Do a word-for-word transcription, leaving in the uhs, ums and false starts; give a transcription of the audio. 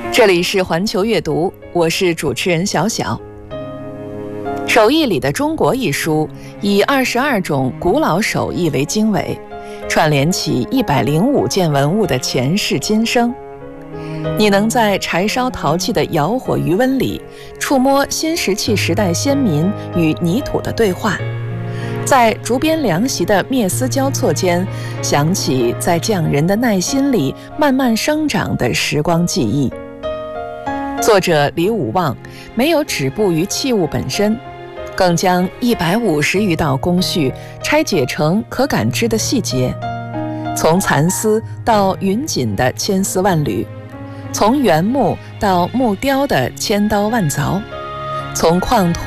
这里是环球阅读，我是主持人小小。手艺里的中国一书以二十二种古老手艺为经纬，串联起一百零五件文物的前世今生。你能在柴烧陶器的窑火余温里触摸新石器时代先民与泥土的对话，在竹编凉席的篾丝交错间想起在匠人的耐心里慢慢生长的时光记忆。作者李武旺没有止步于器物本身，更将一百五十余道工序拆解成可感知的细节，从蚕丝到云锦的千丝万缕，从原木到木雕的千刀万凿，从矿土